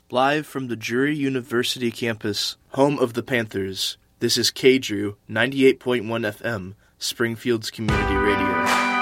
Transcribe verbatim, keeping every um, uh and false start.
Live from the Drury University campus, home of the Panthers, this is K-Drew, ninety-eight point one F M, Springfield's community radio.